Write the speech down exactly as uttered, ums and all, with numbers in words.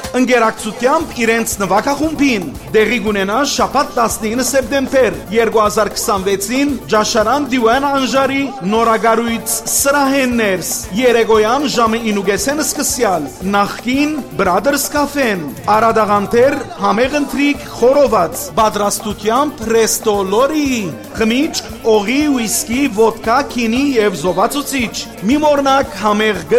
ընկերակցությամբ իրենց նվագախումբին։ Դեղի կունենա շաբաթ տասնինը սեպտեմբեր երկու հազար քսանվեցին Ջաշարան Դիվան Անժարի նորագարույց սրահեններս երեկոյան ժամը ինուգեսեն սկսյալ նախքին Brothers Cafe-ն Արադաղանտեր համեղընտրիկ խորոված պատրաստությամբ Resto Lori խմիչք, օղի, ուիսկի, ոդկա, քինի եւ զովացուցիչ մի մորնակ համեղ